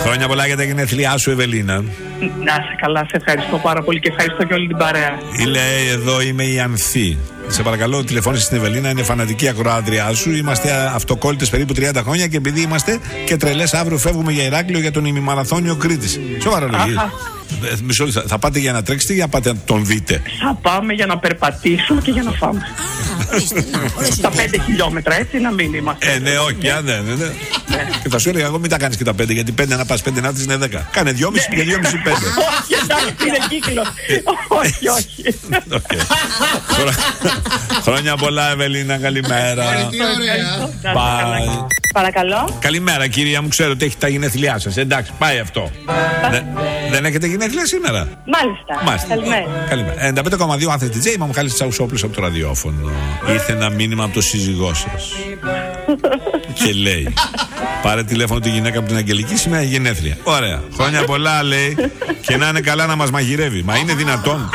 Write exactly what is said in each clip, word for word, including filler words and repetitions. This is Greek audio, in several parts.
Χρόνια πολλά για τα γενέθλιά σου, Ευελίνα. Να είσαι καλά, σε ευχαριστώ πάρα πολύ και ευχαριστώ και όλη την παρέα. Λέει εδώ είμαι η Ανθή. Σε παρακαλώ, τηλεφώνησε στην Ευελίνα, είναι φανατική ακροάτριά σου. Είμαστε αυτοκόλλητες περίπου τριάντα χρόνια και επειδή είμαστε και τρελές, αύριο φεύγουμε για Ηράκλειο για τον ημιμαραθώνιο Κρήτης. Σοβαρά λόγια. Μισό λεπτό, θα πάτε για να τρέξετε ή για πάτε να τον δείτε? Θα πάμε για να περπατήσουμε και για να φάμε. Τα πέντε χιλιόμετρα, έτσι να μην είμαστε. Ε, ναι, όχι, αν δεν. Και θα σου έλεγα εγώ μην τα κάνεις και τα πέντε, γιατί πέντε να πας, πέντε να έρθεις είναι δέκα. Κάνε δυόμιση και δυόμιση πέντε. Όχι, εντάξει, είναι κύκλο. Όχι, όχι. Χρόνια πολλά, Ευελίνα, καλημέρα. Παρακαλώ. Καλημέρα, κυρία μου, ξέρω ότι έχει τα γενέθλιά σας. Εντάξει, πάει αυτό. Δεν έχετε γενέθλια σήμερα? Μάλιστα. Μάλιστα. Καλημέρα. Καλημέρα. ενενήντα πέντε κόμμα δύο Άνθες ντι τζέι, είμαι ο Μιχάλης Τσαουσόπουλος από το ραδιόφωνο. Ήρθε ένα μήνυμα από το σύζυγό σας. Και λέει: πάρε τηλέφωνο τη γυναίκα από την Αγγελική, σήμερα γενέθλια. Ωραία. Χρόνια πολλά, λέει, και να είναι καλά να μας μαγειρεύει. Μα είναι δυνατόν?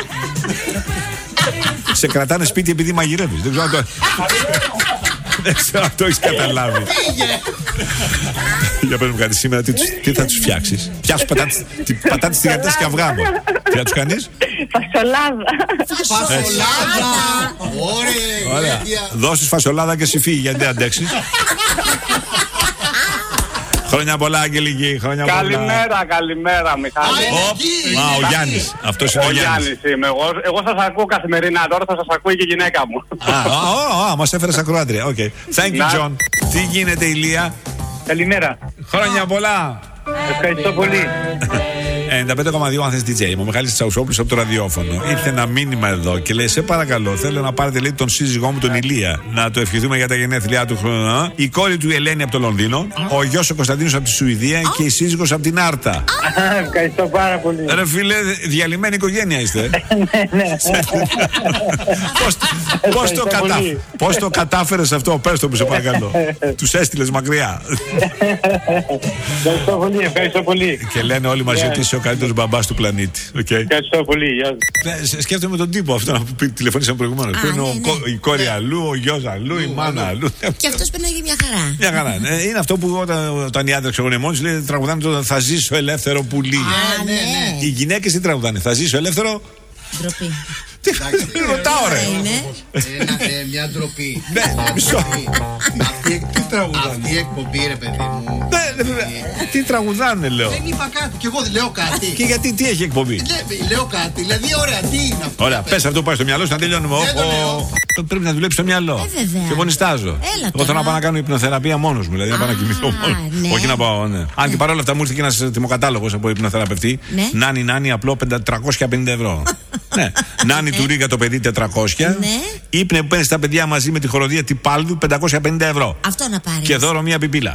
Σε κρατάνε σπίτι επειδή μαγειρεύεις. Δεν ξέρω αν το. Δεν ξέρω αν το έχεις καταλάβει. Για πες μου κάτι σήμερα, τι, τι θα τους φτιάξεις? Πιάσου πατάτες τηγανιτές και αυγά μου. Τι θα τους κάνεις? Φασολάδα. Φασολάδα. Ωραία. Δώσεις φασολάδα και εσύ φύγει, γιατί δεν αντέξεις. Χρόνια πολλά, Αγγελική. Χρόνια καλημέρα, πολλά. Καλημέρα, Μιχάλη. Μα ο Γιάννης. Αυτός είναι ο, ο Γιάννης. Γιάννης είμαι. Εγώ, εγώ σας ακούω καθημερινά. Τώρα θα σας ακούει και η γυναίκα μου. Α, μας έφερες ακροάτρια. Οκ. Thank you, John. Τι γίνεται, Ηλία? Καλημέρα. Χρόνια πολλά. Ευχαριστώ πολύ. ενενήντα πέντε κόμμα δύο Άνθες ντι τζέι, είμαι ο Μιχάλης Τσαουσόπουλος από το ραδιόφωνο. Ήρθε ένα μήνυμα εδώ και λέει: σε παρακαλώ, θέλω να πάρετε, λέει, τον σύζυγό μου τον Ηλία, να το ευχηθούμε για τα γενέθλιά του χρόνια. Η κόρη του η Ελένη από το Λονδίνο, ο γιος ο Κωνσταντίνος από τη Σουηδία και η σύζυγος από την Άρτα. Ευχαριστώ πάρα πολύ. Ρε φίλε, διαλυμένη οικογένεια είστε. Πώς το, κατα... το κατάφερες αυτό? Πες το μου, σε παρακαλώ. Τους έστειλες μακριά. Ευχαριστώ πολύ, ευχαριστώ πολύ. Και λένε όλοι μαζί ότι είσαι ο καλύτερος μπαμπάς του πλανήτη. Ευχαριστώ πολύ. Σκέφτομαι τον τύπο αυτό που τηλεφωνήσαμε προηγουμένως. Που είναι η κόρη αλλού, ο γιος αλλού, η μάνα αλλού. Και αυτός περνάει μια χαρά. Μια χαρά. Είναι αυτό που όταν οι άντρες ξεγονεύουν μόνοι λέει τραγουδάνε το «Θα ζήσω ελεύθερο πουλί». Οι γυναίκες τι τραγουδάνε? «Θα ζήσω ελεύθερο». Ντροπή. Τι ρωτάω, ρε. Μια ντροπή. Ναι, μισό. Τι τραγουδάνε? Αυτή η εκπομπή, ρε παιδί μου. Τι τραγουδάνε, λέω. Δεν είπα κάτι. Και εγώ λέω κάτι. Και γιατί, τι έχει εκπομπή? Λέω κάτι. Δηλαδή, ωραία, τι είναι αυτό? Ωραία, πες αυτό που πάει στο μυαλό σου να τελειώνουμε. Πρέπει να δουλέψει το μυαλό. Και εγώ νιστάζω. Εγώ θέλω να πάω να κάνω υπνοθεραπεία μόνος μου. Δηλαδή να πάω να κοιμηθώ μόνος. Όχι να πάω, ναι. Αν και παρόλα αυτά μου ήρθε και ένας τιμοκατάλογος από υπνοθεραπευτή. Νάνι, νάνι, απλό τριακόσια πενήντα ευρώ. Ναι. Νάνι του Ρίγα το παιδί τετρακόσια. Ήπνε που παίρνει τα παιδιά μαζί με τη χοροδία Τυπάλδου πεντακόσια πενήντα ευρώ. Αυτό να πάρει. Και δώρο μία πιπίλα.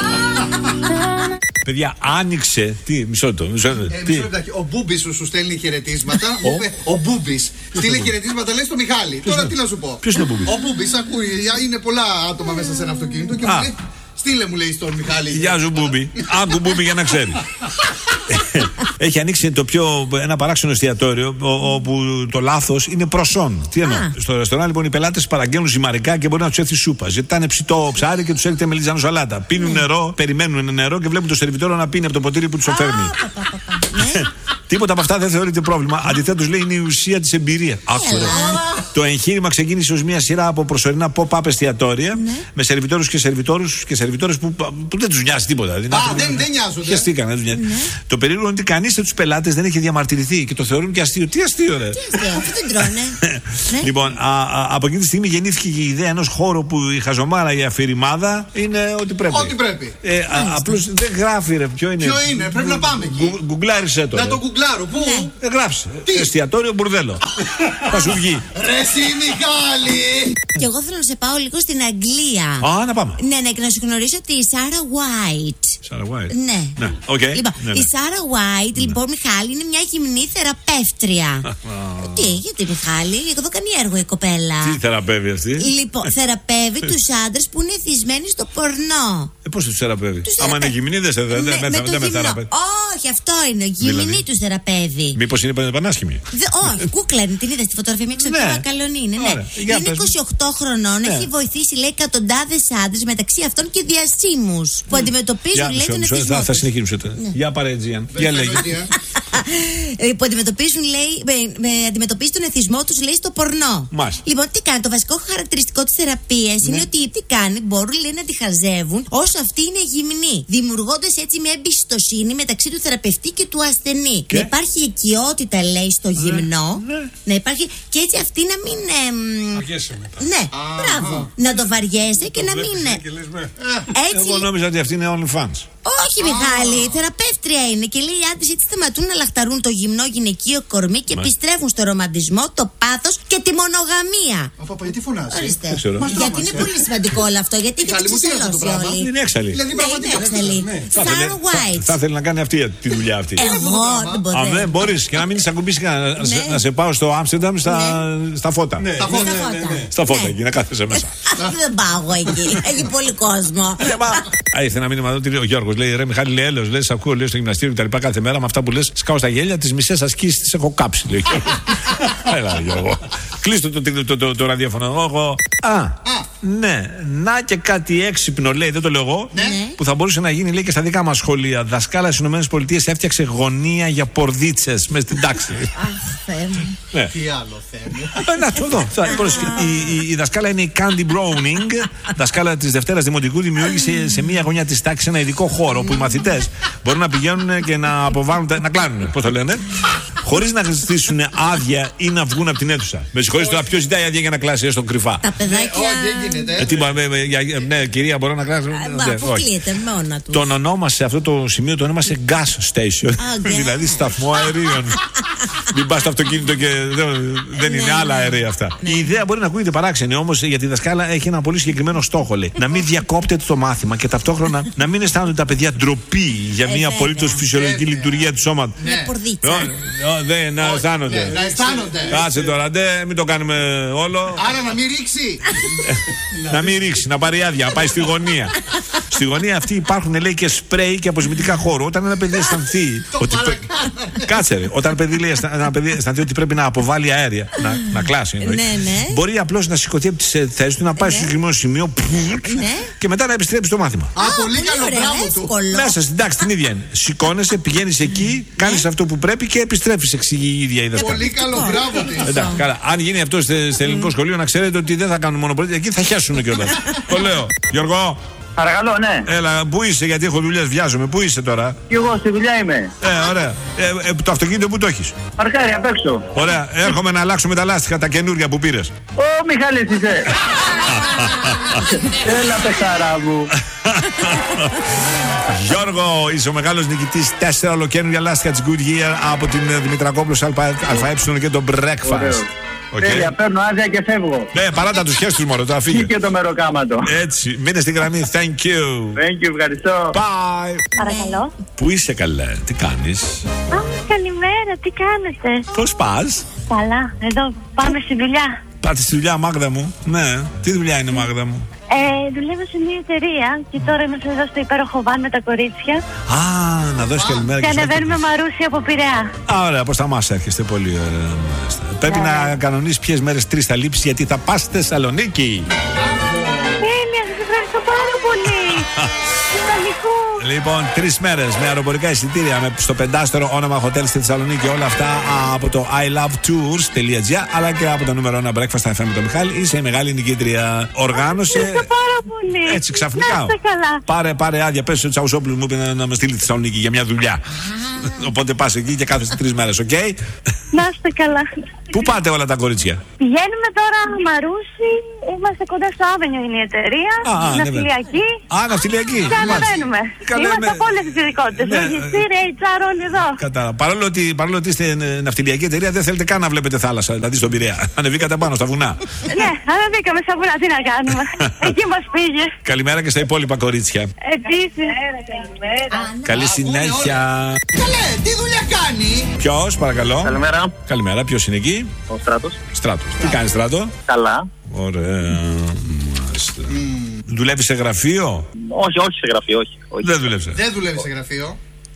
Παιδιά, άνοιξε. Τι, μισό το. Μισό, ε, τι. μισό ο Μπούμπης σου, σου στέλνει χαιρετίσματα. Ο, ο Μπούμπης στείλε χαιρετίσματα, λέει στο Μιχάλη. Τώρα τι να σου πω. Ποιος είναι ο Μπούμπης? Ο Μπούμπης ακούει, είναι πολλά άτομα μέσα σε ένα αυτοκίνητο και μου λέει: στείλε, μου λέει, στον Μιχάλη. Γεια σου, Μπούμπη. Άκου, Μπούμπη, για να ξέρει. Έχει ανοίξει το πιο, ένα παράξενο εστιατόριο όπου το λάθος είναι προσόν. Τι εννοώ? Στο ρεστοράν λοιπόν οι πελάτες παραγγέλνουν ζυμαρικά και μπορεί να τους έρθει σούπα. Ζητάνε ψητό ψάρι και τους έρχεται μελιτζάνο σαλάτα. Πίνουν νερό, περιμένουν νερό και βλέπουν το σερβιτόρο να πίνει από το ποτήρι που τους φέρνει. Τίποτα από αυτά δεν θεωρείται πρόβλημα. Αντιθέτως, λέει, είναι η ουσία της εμπειρίας. Άκουρε. Το εγχείρημα ξεκίνησε ως μια σειρά από προσωρινά pop-up εστιατόρια με σερβιτόρους και σερβιτόρους και σερβιτόρες που, που δεν τους νοιάζει τίποτα. Α, δεν, δεν νοιάζονται. Χαιστήκαν, δεν τους νοιάζει. Το περίεργο είναι ότι κανείς από τους πελάτες δεν έχει διαμαρτυρηθεί και το θεωρούν και αστείο. Τι αστείο, ρε. Τι αστείο, αυτό δεν τρώνε. Λοιπόν, α, α, από εκείνη τη στιγμή γεννήθηκε η ιδέα ενός χώρου που η χαζομάρα, η αφηρημάδα είναι ό,τι πρέπει. Ό,τι πρέπει. Ε, απλώς δεν γράφει, ρε. Ποιο είναι? Ποιο είναι, πρέπει να πάμε εκεί. Γκουγκλάρισε το. Να το γκουγκλάρω, πού? Ε, γράψε. Εστιατόριο μπουρδέλο. Θα σου βγει. Ρε εσύ, Μιχάλη. Και εγώ θέλω να σε πάω λίγο στην Αγγλία. Α, να πάμε. Ναι, ναι, και να σου γνωρίσω τη Σάρα White. Σάρα White. Ναι. Ναι, okay. Λοιπόν, ναι, ναι. η Σάρα White, ναι. λοιπόν, Μιχάλη, είναι μια γυμνή θεραπεύτρρια. Τι, γιατί, Μιχάλη, εδώ κάνει έργο η κοπέλα. Τι θεραπεύει αυτή? Λοιπόν, θεραπεύει τους άντρες που είναι εθισμένοι στο πορνό. Ε, πώς τους θεραπεύει? Άμα είναι γυμνή, δεν με θεραπεύει. Όχι, αυτό είναι. Γυμνή τους θεραπεύει. θεραπεύει. Μήπως είναι πανάσχημη? Όχι, κούκλα είναι, την είδα στη φωτογραφία, μια εξωτικά καλονή είναι. Ναι. Είναι είκοσι οκτώ χρονών, έχει βοηθήσει, λέει, εκατοντάδες άντρες, μεταξύ αυτών και διασύμους που αντιμετωπίζουν, λέει, τον εθισμό τους. Θα συνεχίσουμε. Για πάρε, Τζιάν. Για λέγει. Που αντιμετωπίζουν, λέει, αντιμετωπίζει τον εθισμό τους, λέει, στο πορνό. Μάλιστα. Λοιπόν, τι κάνει, το βασικό χαρακτηριστικό της θεραπείας είναι ότι τι κάνει, μπορούν, λέει, να τη χαζεύουν όσο αυτή είναι γυμνή, δημιουργώντας έτσι μια εμπιστοσύνη μεταξύ του θεραπευτή και του ασθενή. Και? Να υπάρχει οικειότητα, λέει, στο γυμνό, ναι. να υπάρχει και έτσι αυτή να μην. Εμ... Αργέσαι μετά. Ναι, Α, μπράβο. α. Να το βαριέσαι και να μην. Έτσι. Εγώ νόμιζα ότι αυτή είναι OnlyFans. Όχι, Μιχάλη, η θεραπεύτρια είναι και λέει οι άντρες έτσι σταματούν να λαχταρούν το γυμνό γυναικείο κορμί και Μα. επιστρέφουν στο ρομαντισμό, το πάθος και τη μονογαμία. Αφού από γιατί φωνάζει. Ορίστε. Δεν ξέρω. Μας Γιατί είναι τρόμαξε. πολύ σημαντικό όλο αυτό, γιατί έχετε Μιχάλη μου, τι είναι αυτό το ξεσαλώσει πράγμα? όλοι. Είναι έξαλλη. Δηλαδή Ναι, είναι πραγματικά. έξαλλη. Ναι. Θα ήθελε- Sarah White. θα- Θα ήθελε να κάνει αυτή τη δουλειά αυτή. Εγώ δεν μπορώ. Α, ναι, μπορείς και να μην σε ακουμπήσει κανένα. Να σε- Ναι. Να σε πάω στο Άμστερνταμ στα, στα φώτα. Τα Ναι, φώτα. στα φώτα. Στα φώτα Ναι. εκεί, να κάθεσαι μέσα. Δεν πάω εγώ εκεί. Έχει πολύ κόσμο. Α, ήρθε ένα μήνυμα εδώ, ο Γιώργος λέει: Ρε Μιχάλη, λέει, έλεος, λέει, σ' ακούω, λέει, στο γυμναστήριο και τα λοιπά κάθε μέρα με αυτά που λες. Σκάω στα γέλια, τις μισές ασκήσεις τις έχω κάψει, λέει. Έλα, Γιώργο. Κλείστο το, το, το, το, το ραδιόφωνο. Εγώ. Α, ναι, να και κάτι έξυπνο, λέει, δεν το λέω εγώ, Ναι. που θα μπορούσε να γίνει, λέει, και στα δικά μας σχολεία. Δασκάλα στις ΗΠΑ έφτιαξε γωνία για πορδίτσες μέσα στην τάξη. Αχ, Θεέ μου. Ναι. Τι άλλο θέλει. Ε, Να το δω. Θα- πρόσεχε. η, η, η δασκάλα είναι η Candy Browning, δασκάλα της Δευτέρας Δημοτικού. Δημιούργησε σε μία γωνιά της τάξης ένα ειδικό χώρο που οι μαθητές μπορούν να πηγαίνουν και να αποβάλουν, τα- να κλάνουν, πώς το λένε, χωρίς να ζητήσουν άδεια ή να βγουν από την αίθουσα. Με συγχωρείτε τώρα, ποιος ζητάει άδεια για να κλάσει έστω κρυφά? Τα παιδάκια. Όχι, δεν γίνεται. Ε, τι, μα, με- με- για- ναι, κυρία, μπορώ να κλάσω. Α, Ναι, μα, όχι. αποκλείεται μόνα του. Τον ονόμασε αυτό το σημείο, το ονόμασε gas station. gas. Δηλαδή σταθμό αερίων. Μην πα στο αυτοκίνητο και δεν, δεν είναι Ναι, άλλα ναι. αερία αυτά. Ναι. Η ιδέα μπορεί να ακούγεται παράξενη, όμως γιατί η δασκάλα έχει ένα πολύ συγκεκριμένο στόχο. Λέει. Να μην διακόπτεται το μάθημα και ταυτόχρονα να μην αισθάνονται τα παιδιά ντροπή για Ε, μια βέβαια. απολύτως φυσιολογική Βέβαια. λειτουργία του σώματος. Μια πορδίτσα. Ω, ω, Δεν να Ναι, αισθάνονται. να αισθάνονται. Κάτσε τώρα, ντε, μην το κάνουμε όλο. Άρα να μην ρίξει. Να μην ρίξει, να πάρει άδεια, να πάει στη γωνία. Στη γωνία αυτή υπάρχουν, λέει, και σπρέι και αποσμητικά χώρου. Όταν ένα παιδί αισθανθεί. ότι πρέ- Κάτσε, ρε. Όταν παιδί λέει, αισθα- ένα παιδί αισθανθεί ότι πρέπει να αποβάλει αέρια, να, να κλάσει, εννοεί, Ναι, ναι. μπορεί απλώς να σηκωθεί από τις ε, θέσεις του, να πάει στο συγκεκριμένο σημείο πφουτ, Ναι. και μετά να επιστρέψει στο μάθημα. Α, πολύ καλό, ωραία, μπράβο του. εύκολο. Μέσα στην τάξη την ίδια είναι. Σηκώνεσαι, πηγαίνεις εκεί, κάνεις αυτό που πρέπει και επιστρέφεις, εξηγεί η ίδια η δασκάλα. Πολύ καλό, μπράβο της. Εντάξει, καλά. Αν γίνει αυτό σε- στο ελληνικό σχολείο, να ξέρετε ότι δεν θα κάνουν μόνο πολιτεία, εκεί θα χέσουν κιόλας. Το λέω. Γιώργο, Παρακαλώ, ναι. έλα, πού είσαι, γιατί έχω δουλειές, βιάζομαι. Πού είσαι τώρα? Κι εγώ στη δουλειά είμαι. Ε, ωραία. Ε, ε, το αυτοκίνητο που το έχεις? Παρκάρι απ' έξω. Ωραία. Έρχομαι να αλλάξουμε τα λάστιχα, τα καινούργια που πήρες. Ω, Μιχάλης είσαι. Έλα, παιχταρά μου. Γιώργο, είσαι ο μεγάλος νικητής. Τέσσερα ολοκαίνουργια λάστιχα της Goodyear από την ε, Δημητρακόπουλος ΑΕ και το Breakfast. Ωραίο. Οκ. Τέλεια, παίρνω άδεια και φεύγω. Ναι, παράτα τους χέρι τους μόνο, τώρα φύγε. Και το μεροκάματο. Έτσι, μείνε στην γραμμή. Thank you. Thank you, ευχαριστώ. Bye. Παρακαλώ. Πού είσαι, καλέ, τι κάνεις? Α, καλημέρα, τι κάνετε? Πώς πας? Καλά, εδώ πάμε στη δουλειά. Πάτε στη δουλειά, Μάγδα μου. Ναι, τι δουλειά είναι, Μάγδα μου? Ε, δουλεύω σε μια εταιρεία και τώρα είμαστε εδώ στο υπέροχο βαν με τα κορίτσια. Α, να δώσει καλημέρα Και στους ανεβαίνουμε άκρες. Μαρούσι από Πειραιά. Α, ωραία, προς τα μας έρχεστε, πολύ ωραία. Μάλιστα. Πρέπει να κανονίσεις ποιες μέρες τρεις θα λείψεις, γιατί θα πας στη Θεσσαλονίκη. Τέλεια, σας ευχαριστώ πάρα πολύ. Ιδανικό. Λοιπόν, τρεις μέρες με αεροπορικά εισιτήρια, με στο πεντάστερο όνομα hotel στη Θεσσαλονίκη. Όλα αυτά από το άι λαβ τουρς τελεία τζι άρ αλλά και από το νούμερο ένα Breakfast θα εφ εμ με τον Μιχάλη. Είσαι η μεγάλη νικήτρια. Οργάνωσε. Ευχαριστώ πάρα πολύ. Έτσι ξαφνικά. Να είστε καλά. Πάρε, πάρε άδεια. Πες ο Τσαουσόπουλος μου είπε να, να με στείλει στη Θεσσαλονίκη για μια δουλειά. Οπότε πας εκεί και κάθεσαι τρεις μέρες, οκ. Να είστε καλά. Πού πάτε όλα τα κορίτσια? Πηγαίνουμε τώρα Μαρούσι, είμαστε κοντά στο Άβενιο είναι η εταιρεία, Α, α, ναι, ναυτιλιακή. Α, ναυτιλιακή. Και ανεβαίνουμε. Καλά, Είμαστε με- από όλες τις ειδικότητες. Ναι. Λογιστήρια, έιτς αρ, όλοι εδώ. Κατάλαβα. Παρόλο ότι, παρόλο ότι είστε ε, ναυτιλιακή εταιρεία, δεν θέλετε καν να βλέπετε θάλασσα, δηλαδή στον Πειραιά. Ανεβήκατε πάνω στα βουνά. Ναι, ανεβήκαμε στα βουνά, τι να κάνουμε. Εκεί μας πήγε. Καλημέρα και στα υπόλοιπα κορίτσια. Επίσης. Καλή συνέχεια. Καλέ, τι δουλειά κάνει. Ποιος, παρακαλώ? Καλημέρα. Καλημέρα, ποιος είναι εκεί? Ο Στράτος. Στράτος. Τι κάνει, Στράτο? Καλά. Ωραία. Μάλιστα. Δουλεύει σε γραφείο? Όχι, όχι σε γραφείο, όχι. όχι. Δεν δουλεύει. Δεν δουλεύει σε γραφείο.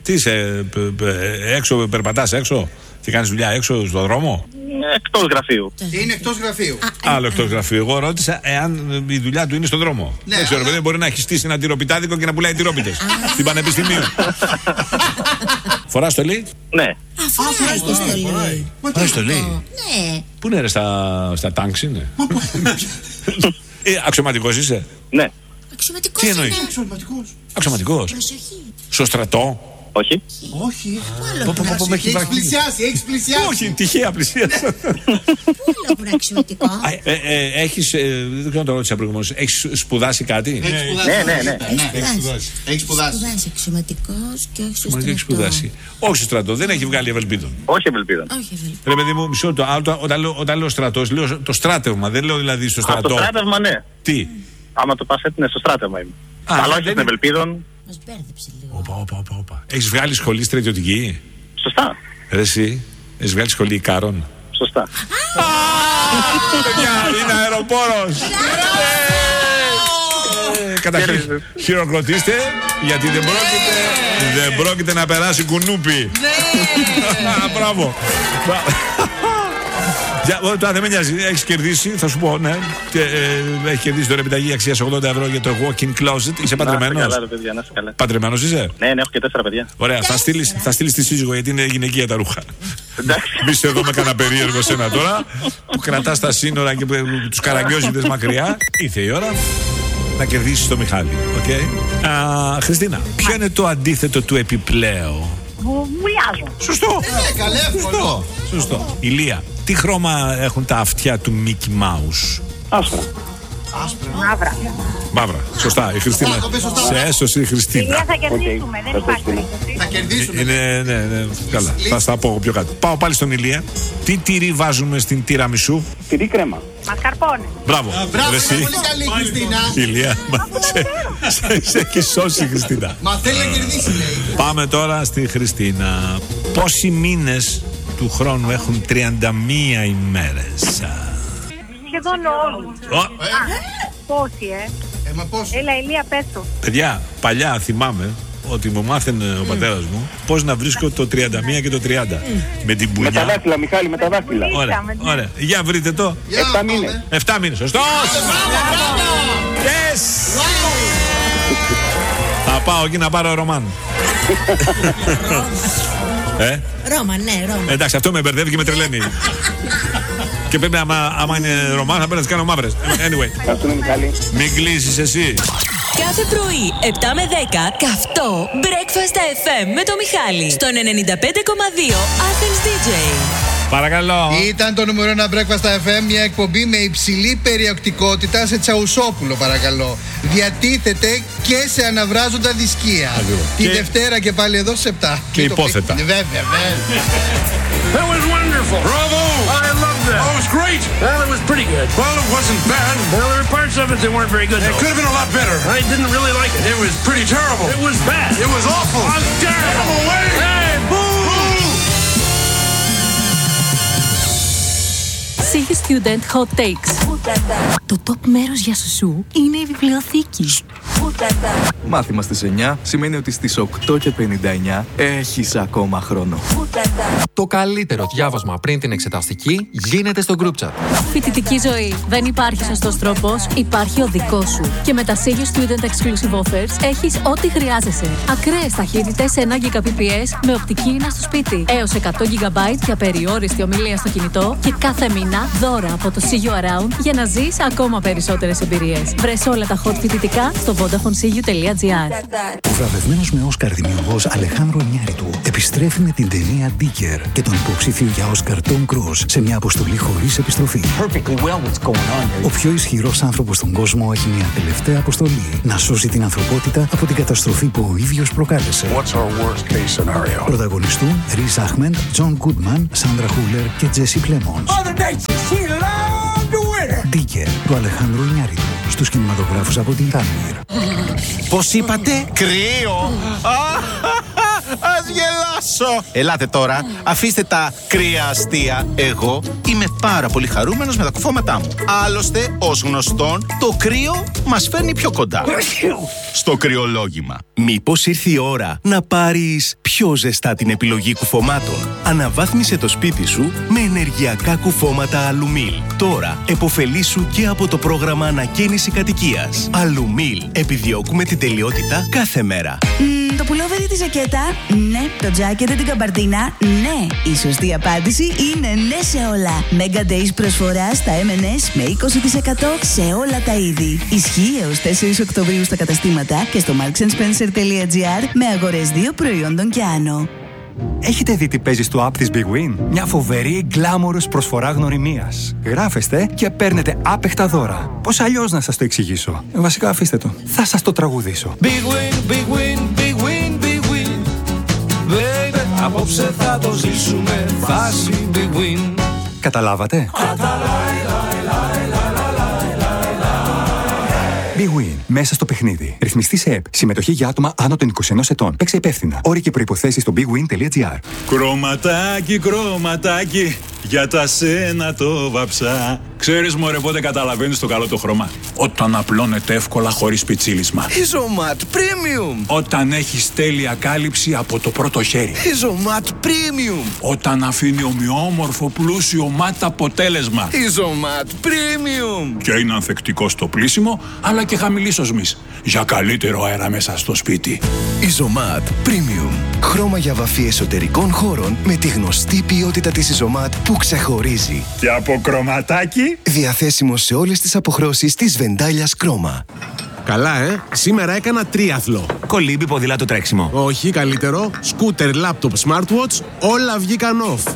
Τι είσαι, έξω, περπατάς έξω και κάνεις δουλειά έξω στον δρόμο? Εκτός γραφείου. Είναι εκτός γραφείου. Άλλο εκτός γραφείου. Εγώ ρώτησα εάν η δουλειά του είναι στον δρόμο. Ναι, δεν ξέρω, αλλά... παιδί, μπορεί να έχει στήσει ένα τυροπιτάδικο και να πουλάει τυρόπιτες στην Πανεπιστημίου. Φοράς στολή? Ναι. Α, φοράει και στολή. Φοράς στολή? Ναι. Πού είναι ρε, στα τάγκς είναι? Αξιωματικός είσαι? Ναι. Αξιωματικός Τι είναι. εννοείς? Αξιωματικός. Αξιωματικός. Προσοχή. Στο στρατό? Όχι. Όχι. Πω, πω, πω, με έχει Έχεις βραχεί. πλησιάσει, έχεις πλησιάσει. Όχι, τυχαία πλησίασα. Πού λέω που είναι αξιωματικό. Ε, ε, έχεις, ε, δεν ξέρω να το ρώτησα προηγουμένως, έχεις σπουδάσει κάτι? Έχεις σπουδάσει. Ναι, ναι, ναι. Έχεις σπουδάσει. Έχεις σπουδάσει. Σπουδάσει αξιωματικός και όχι στο Μα στρατό. έχει σπουδάσει. Όχι στο στρατό, δεν έχει βγάλει ευελπίδων. Όχι ευελπίδων. Όχι βέβαια. Ρε παιδί μου, μισό το άλλο. Όταν λέω, όταν λέω στρατός, λέω το στράτευμα. Δεν λέω δηλαδή στο Από το στρατό. στράτευμα, ναι. Τι? Άμα το πας έτσι, είναι στο στράτευμα είμαι. Α, Αλλά δεν όχι στην είναι. ευελπίδων. Μας μπέρδεψε λίγο. Όπα, όπα, όπα, όπα. Έχεις βγάλει σχολή στρατιωτική? Σωστά. Ρε εσύ, έχεις βγάλει σχολή Ικάρων? Σωστά. Παιδιά, είναι αεροπόρος. Ε, Καταρχήν, χειροκροτήστε, γιατί δεν πρόκειται, δεν πρόκειται να περάσει κουνούπι. Μπράβο. Για, τώρα δεν με νοιάζει, έχεις κερδίσει, θα σου πω, ναι. Και, ε, έχει κερδίσει τώρα επιταγή αξίας ογδόντα ευρώ για το walk-in closet. Είσαι παντρεμένος? Να είστε καλά, ρε παιδιά, να είστε καλά. Παντρεμένος είσαι? Ναι, ναι, έχω και τέσσερα παιδιά. Ωραία, θα στείλεις, θα στείλεις τη σύζυγο γιατί είναι γυναικεία τα ρούχα. Εντάξει. Μη είσαι εδώ με κανένα περίεργο σένα τώρα που κρατάς τα σύνορα και που, τους καραγκιόζιδες μακριά. Ήρθε η ώρα να κερδίσεις το Μιχάλη. Okay? Α, Χριστίνα, ποιο είναι το αντίθετο του επιπλέον? Βουλιάζω. Σωστό. Ε, καλέ, εύκολο. Σωστό. Ηλία, τι χρώμα έχουν τα αυτιά του Mickey Mouse? Άσπρα. Μαύρα. Μαύρα. Σωστά, η Χριστίνα. Α, το πες σωστά. Σε έσωσε η Χριστίνα. Ηλία, θα κερδίσουμε. Δεν υπάρχει περίπτωση. Θα κερδίσουμε. Είναι, ναι, ναι, καλά. Θα στα πω πιο κάτω. Πάω πάλι στον Ηλία. Τι τυρί βάζουμε στην τυραμισού? Τυρί κρέμα. Μασκαρπόνε. Μπράβο. Μπράβο, Ρε είναι εσύ. πολύ καλή η Χριστίνα. Ηλία, μα σε, σε, σε έχει σώσει η Χριστίνα. Μα θέλει να κερδίσει, λέει. Πάμε τώρα στη Χριστίνα. Πόσοι μήνες του χρόνου έχουν τριάντα μία ημέρες? Σχεδόν όλοι. Ω, Πόσοι, ε. Ε, μα πώς. Έλα, Ηλία, πες το. παιδιά, παλιά θυμάμαι ότι μου μάθαινε ο πατέρας μου πώς να βρίσκω το τριάντα μία και το τριάντα. Με την Με τα πουνιά. δάχτυλα, Μιχάλη, με τα δάχτυλα. Ωραία, ωραία. Για βρείτε το. Για Εφτά πάμε. μήνες. Εφτά μήνες. Σωστός! Yes! Θα πάω εκεί να πάρω Ρωμάν. ε, Ρώμα, ναι, Ρώμα. εντάξει, αυτό με μπερδεύει και με τρελαίνει. Και πρέπει, άμα, άμα είναι Ρωμάν, θα πρέπει να τις κάνω μαύρες. Anyway, Ευχαριστούμε, Μιχάλη. μην κλείσεις εσύ. Κάθε πρωί, επτά με δέκα, καυτό Breakfast εφ εμ με το Μιχάλη. Στον ενενήντα πέντε κόμμα δύο Athens ντι τζέι. Παρακαλώ. Ήταν το νούμερο ένα Breakfast εφ εμ, μια εκπομπή με υψηλή περιεκτικότητα σε τσαουσόπουλο, παρακαλώ. Διατίθεται και σε αναβράζοντα δισκία. Ακριβώς. Τη Και- Δευτέρα και πάλι εδώ σε επτά. Και Μην το υπόθετα. πείτε. Βέβαια, βέβαια. That was wonderful. Bravo! I loved that. Oh, it was great. Well, it was pretty good. Well, it wasn't bad. Well, there were parts of it that weren't very good. It could have been a lot better. I didn't really like it. It was pretty terrible. It was bad. It was awful. It was terrible. Get him away! Hey, boo! See you student hot takes. Το top μέρος για σουσού είναι η βιβλιοθήκη. Μάθημα στις εννιά σημαίνει ότι στις οκτώ και πενήντα εννιά έχεις ακόμα χρόνο. Το καλύτερο διάβασμα πριν την εξεταστική γίνεται στο group chat. Φοιτητική ζωή. Δεν υπάρχει σωστός τρόπος, υπάρχει ο δικός σου. Και με τα See You Student Exclusive Offers έχεις ό,τι χρειάζεσαι. Ακραίες ταχύτητες ένα γιγαμπάιτ περ σέκοντ με οπτική ίνα στο σπίτι. Έως εκατό γιγαμπάιτ για περιόριστη ομιλία στο κινητό. Και κάθε μήνα δώρα από το See You Around για να ζεις ακόμα περισσότερες εμπειρίες. Βρες όλα τα hot φοιτητικά στο vodafone c u τελεία g r. Ο βραβευμένος με Όσκαρ δημιουργός Αλεχάνδρο Ινιάριτου επιστρέφει με την ταινία Dickie και τον υποψήφιο για Όσκαρ Tom Cruise σε μια αποστολή χωρίς επιστροφή. Well, ο πιο ισχυρός άνθρωπος στον κόσμο έχει μια τελευταία αποστολή: να σώσει την ανθρωπότητα από την καταστροφή που ο ίδιος προκάλεσε. Πρωταγωνιστούν Riz Ahmed, John Goodman, Sandra Huller και Jesse Plemons. Dickie του Αλεχάνδρου Ινιάριτου στους κινηματογράφους από την Τάμιρ. Πώς είπατε? Κρύο! Ας γελάσω! χαλαρώσω. Ελάτε τώρα, αφήστε τα κρύα αστεία. Εγώ είμαι πάρα πολύ χαρούμενος με τα κουφώματά μου. Άλλωστε, ως γνωστόν, το κρύο μας φέρνει πιο κοντά. Στο κρυολόγημα. Μήπως ήρθε η ώρα να πάρεις πιο ζεστά την επιλογή κουφωμάτων? Αναβάθμισε το σπίτι σου με ενεργειακά κουφώματα Αλουμίλ. Τώρα επωφελήσου και από το πρόγραμμα ανακαίνιση κατοικίας. Αλουμίλ. Επιδιώκουμε την τελειότητα κάθε μέρα. Mm, το πουλόβερ ή τη ζακέτα? Ναι. Το τζάκετ ή την καμπαρτίνα? Ναι. Η σωστή απάντηση είναι ναι σε όλα. Mega Days προσφορά στα εμ εν ες με είκοσι τοις εκατό σε όλα τα είδη. Ισχύει έως τέσσερις Οκτωβρίου στα καταστήματα και στο marks and spencer τελεία τζι άρ με αγορές δύο προϊόντων και άνω. Έχετε δει τι παίζει στο app της Big Win? Μια φοβερή γκλάμορος προσφορά γνωριμίας. Γράφεστε και παίρνετε άπεχτα δώρα. Πώς αλλιώς να σας το εξηγήσω? Βασικά αφήστε το. Θα σας το τραγουδήσω. Big Win, Big Win, Big Win, Big Win. Baby, απόψε θα το ζήσουμε. Φάση Big Win. Καταλάβατε? Big Win. Μέσα στο παιχνίδι. Ρυθμιστή σε ΕΠ. Συμμετοχή για άτομα άνω των είκοσι ενός ετών. Παίξε υπεύθυνα. Όροι και προϋποθέσεις στο big win τελεία τζι άρ. Κρωματάκι, κρωματάκι, για τα σένα το βαψά. Ξέρεις μωρέ πότε καταλαβαίνεις το καλό το χρώμα? Όταν απλώνεται εύκολα χωρίς πιτσίλισμα. Ιζωμάτ Premium. Όταν έχεις τέλεια κάλυψη από το πρώτο χέρι. Ιζωμάτ Premium. Όταν αφήνει ομοιόμορφο πλούσιο μάτ αποτέλεσμα. Ιζωμάτ Premium. Και είναι ανθεκτικό στο πλύσιμο αλλά και χαμηλής οσμής. Για καλύτερο αέρα μέσα στο σπίτι. Ιζωμάτ Premium. Χρώμα για βαφή εσωτερικών χώρων με τη γνωστή ποιότητα της Ιζωμάτ που ξεχωρίζει. Και από κρωματάκι. Διαθέσιμο σε όλες τις αποχρώσεις της Βεντάλιας Κρόμα. Καλά, ε! Σήμερα έκανα τρίαθλο. Κολύμπι, ποδήλατο, τρέξιμο. Όχι, καλύτερο. Σκούτερ, λάπτοπ, smartwatch, όλα βγήκαν off.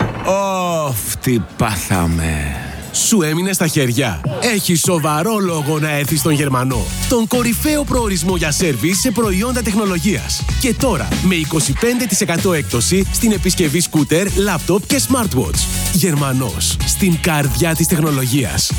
Ωφ, τι πάθαμε. Σου έμεινε στα χέρια. Έχει σοβαρό λόγο να έρθεις στον Γερμανό. Τον κορυφαίο προορισμό για σέρβις σε προϊόντα τεχνολογίας. Και τώρα με είκοσι πέντε τοις εκατό έκπτωση στην επισκευή σκούτερ, λάπτοπ και smartwatch. Γερμανός. Στην καρδιά της τεχνολογίας.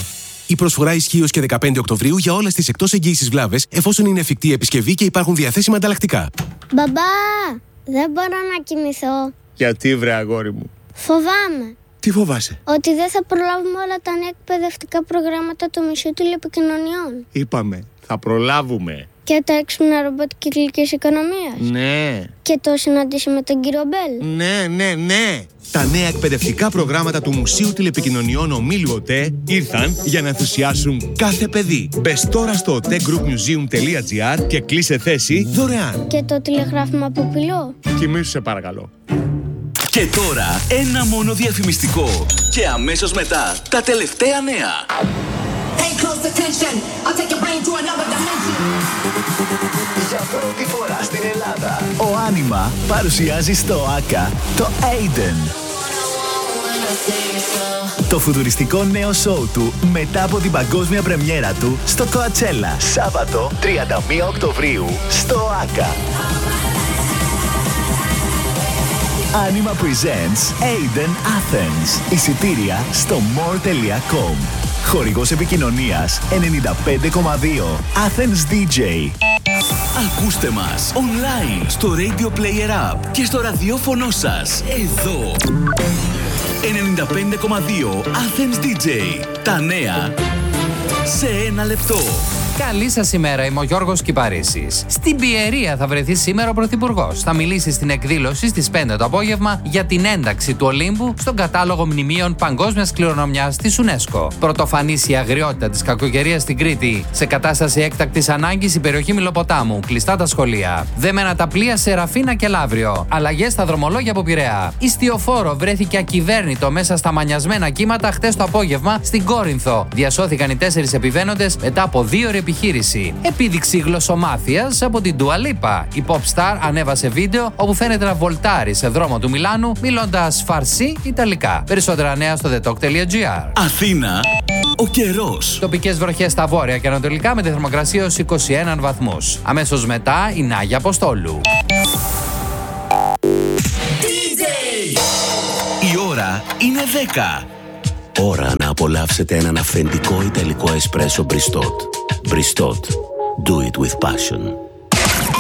Η προσφορά ισχύει ως και δεκαπέντε Οκτωβρίου για όλες τις εκτός εγγύησης βλάβες, εφόσον είναι εφικτή η επισκευή και υπάρχουν διαθέσιμα ανταλλακτικά. Μπαμπά, δεν μπορώ να κοιμηθώ. Γιατί βρε αγόρι μου? Φοβάμαι. Τι φοβάσαι? Ότι δεν θα προλάβουμε όλα τα νέα εκπαιδευτικά προγράμματα του Μουσείου Τηλεπικοινωνιών. Είπαμε, θα προλάβουμε. Και τα έξυπνα ρομπότ κυκλικής οικονομίας. Ναι. Και το συναντήσει με τον κύριο Μπέλ. Ναι, ναι, ναι. Τα νέα εκπαιδευτικά προγράμματα του Μουσείου Τηλεπικοινωνιών Ομίλου ΟΤΕ ήρθαν για να ενθουσιάσουν κάθε παιδί. Μπες τώρα στο otegroupmuseum τελεία τζι άρ και κλείσε θέση δωρεάν. Και το τηλεγράφημα από πυλό. Κοιμήσου σε παρακαλώ. Και τώρα ένα μόνο διαφημιστικό. Και αμέσως μετά τα τελευταία νέα. Pay close attention. I'll take your brain to another dimension. Για πρώτη φορά στην Ελλάδα, ο Άνιμα παρουσιάζει στο Άκα το Aiden. Το φουτουριστικό νέο σόου του μετά από την παγκόσμια πρεμιέρα του στο Coachella. Σάββατο τριάντα μία Οκτωβρίου στο Άκα. Anima presents Aiden Athens. Εισιτήρια στο more τελεία com. Χορηγός επικοινωνίας ενενήντα πέντε κόμμα δύο Athens ντι τζέι. Ακούστε μας online στο Radio Player App και στο ραδιόφωνο σας εδώ. ενενήντα πέντε κόμμα δύο Athens ντι τζέι. Τα νέα σε ένα λεπτό. Καλή σας ημέρα, είμαι ο Γιώργος Κυπαρίσης. Στην Πιερία θα βρεθεί σήμερα ο Πρωθυπουργός. Θα μιλήσει στην εκδήλωση στις πέντε το απόγευμα για την ένταξη του Ολύμπου στον κατάλογο μνημείων παγκόσμιας κληρονομιάς της UNESCO. Πρωτοφανής η αγριότητα της κακοκαιρίας στην Κρήτη. Σε κατάσταση έκτακτης ανάγκης η περιοχή Μηλοποτάμου. Κλειστά τα σχολεία. Δεμένα τα πλοία σε Ραφίνα και Λαύριο. Αλλαγές στα δρομολόγια από Πειραιά. Ιστιοφόρο βρέθηκε ακυβέρνητο μέσα στα μανιασμένα κύματα χτες το απόγευμα στην Κόρινθο. Διασώθηκαν οι τέσσερις επιβαίνοντες μετά από δύο ώρες επιχείρηση. Επίδειξη γλωσσομάθειας από την Dua Lipa. Η pop star ανέβασε βίντεο όπου φαίνεται να βολτάρει σε δρόμο του Μιλάνου μιλώντας φαρσί Ιταλικά. Περισσότερα νέα στο thetalk τελεία τζι άρ. Αθήνα, ο καιρός. Τοπικές βροχές στα βόρεια και ανατολικά με τη θερμοκρασία ως είκοσι ένα βαθμούς. Αμέσως μετά η Νάγια Αποστόλου. Η ώρα είναι δέκα. Ώρα να απολαύσετε έναν αυθεντικό ιταλικό εσπρέσο Bristot. Bristot. Do it with passion.